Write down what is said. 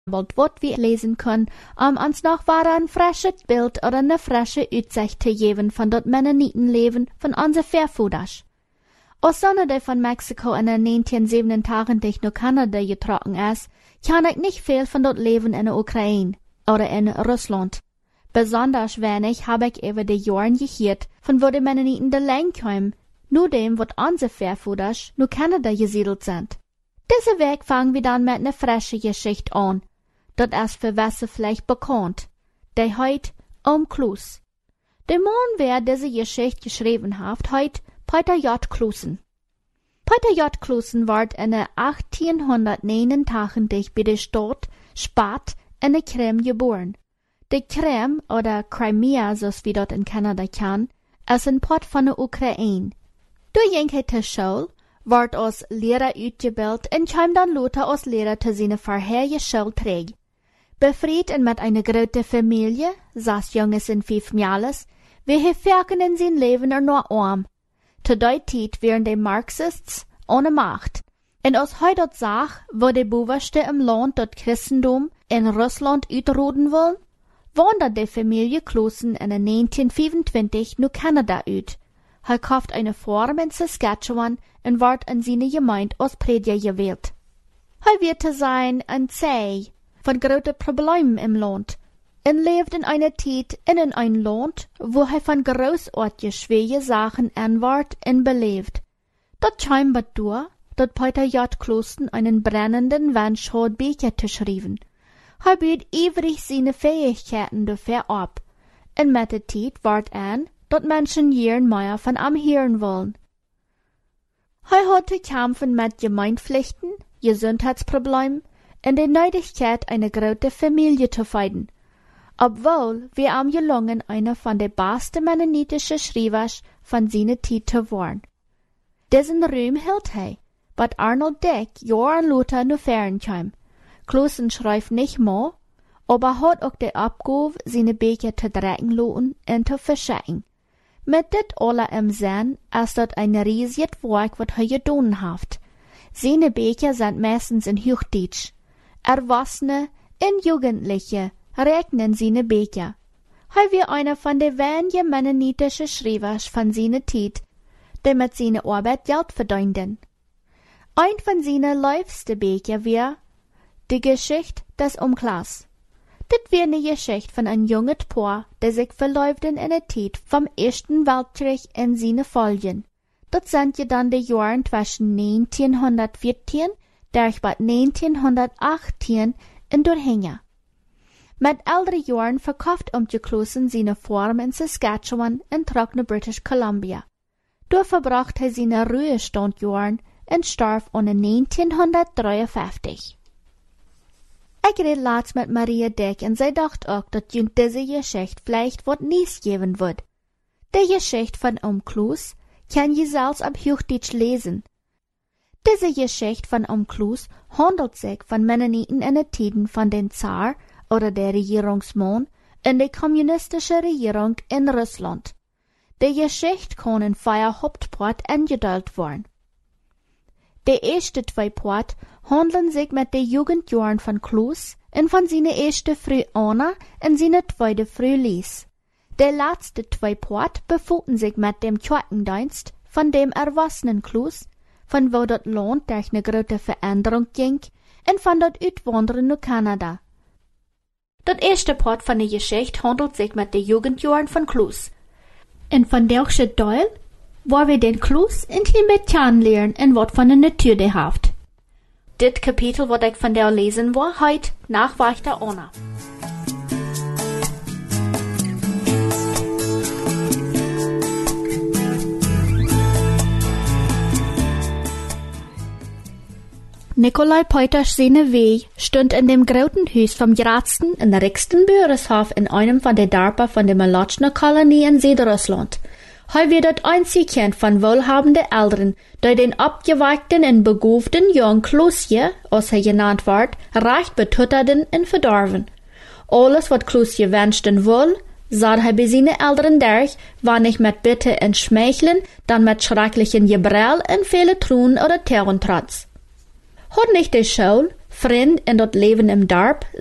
was wir lesen können, uns noch wahre ein frisches Bild oder eine frische Aussicht zu geben von dort Mennonitenleben von unser Vorfahren. Als Sonne, der von Mexiko in den 1987 nach Kanada getroffen ist, kann ich nicht viel von dort Leben in der Ukraine oder in Russland. Besonders wenig habe ich über die Jahren gehört, von wo die Mennoniten allein kommen, nur dem, was unsere Vorfahren nach Kanada gesiedelt sind. Diese Weg fangen wir dann mit einer frischen Geschichte an. Das ist für Wasser vielleicht bekannt. Der heißt Klus. Der Mann, wer diese Geschichte geschrieben hat, heißt Peter J. Klusen. Peter J. Klusen wurde in 1889 bei der Stadt Spat in der Krim geboren. Die Krim, oder Crimea, so wie dort in Kanada kann, ist ein Part von der Ukraine. Durch ging er zur Schule, wird als Lehrer ausgebildet und kam dann Luther als Lehrer zu seiner vorherigen Schulträge. Befried und mit einer großen Familie, 6 Jungs und 5 Mädels, wie er Ferken in sein Leben nur arm. Zu der Zeit wären die Marxists ohne Macht. Und als heute dort sagt, wo die Bewusste im Land dort Christentum in Russland ausroden wollen, wandert die Familie Klusen in 1925 nach Kanada aus. Er kauft eine Farm in Saskatchewan und wird in seine Gemeinde als Prediger gewählt. Er wird zu sein ein Zeh von großen Problemen im Land und lebt in einer Zeit in einem Land, wo er von großartigen schweren Sachen anwart und belebt. Dort scheint durch, dass Peter J. Klusen einen brennenden Wunsch hat, Bücher zu schreiben. Er bietet ewig seine Fähigkeiten dafür ab. Und mit der Zeit wird an, dass Menschen jeden mehr von ihm hören wollen. Er hat zu kämpfen mit Gemeindpflichten, Gesundheitsproblemen und der Nötigkeit, eine große Familie zu finden. Obwohl wir ihm gelungen, einer von den besten mennonitischen Schreibers von seiner Zeit zu werden. Diesen Ruhm hielt er, but Arnold Dick Johann Luther nur fern kam. Klusen schreibt nicht mehr, aber hat auch die Abgabe, seine Bücher zu drecken lassen und zu verschicken. Mit dit alle im Sinn ist das ein riesiges Werk, was er getan hat. Seine Bücher sind meistens in Hochdeutsch. Erwachsene und Jugendliche rechnen seine Bücher. Er war einer von den wenigen mennonitischen Schreibers von seiner Zeit, die mit seiner Arbeit Geld verdienten. Ein von seinen liebsten Büchern war die Geschichte des Umklas. Das war eine Geschichte von einem jungen Paar, der sich verliebten in der Zeit vom Ersten Weltkrieg in seine Folgen. Das sind ja dann die Jahre zwischen 1914 durch 1918 in Durchhänge. Mit älteren Jahren verkauft Klusen seine Farm in Saskatchewan und trug nach British Columbia. Dort verbrachte er seine Ruhestandjahre und starb 1953. Ich rede laatst mit Maria Dick und sie dacht auch, dass diese Geschichte vielleicht was Nies geben wird. Die Geschichte von Klus kann je selbst ab Hochdeutsch lesen. Diese Geschichte von Klus handelt sich von Mennoniten in den Tiden von den Zar oder der Regierungsmann in der kommunistischen Regierung in Russland. Die Geschichte kann in 4 Hauptparts eingeteilt werden. Die ersten 2 Parts handeln sich mit den Jugendjahren von Klus und von seiner ersten Früh Anna und seiner zweiten Früh Lies. Die letzten 2 Parts befunden sich mit dem Kirchendienst von dem erwachsenen Klus, von wo das Land durch eine große Veränderung ging und von dort Uitwandern nach Kanada. Das erste Part von der Geschichte handelt sich mit den Jugendjahren von Klus. Und von welchem Teil, wo wir den Klus intim kennenlernen und was von der Natur der haft. Das Kapitel, was ich von der lesen war, heißt Nachweicht der Anna. Nikolai Peuters seine Weh stund in dem großen Haus vom größten und reichsten Bürgershof in einem von den Dörfern von der Molotschner-Kolonie in Südrussland. Er wird dort einzig kennt von wohlhabenden Eltern, die den abgeweigten und beguften jungen Klusje, als er genannt wird, recht betutterten und verdorben. Alles, was Klusje wünschten wohl, sah er bei seinen Eltern durch, war nicht mit Bitte und Schmeicheln, dann mit schrecklichen Gebrell und viele Truhen oder Terrentrotz. Hat nicht die Schule, Vriend en dat leven im Dorp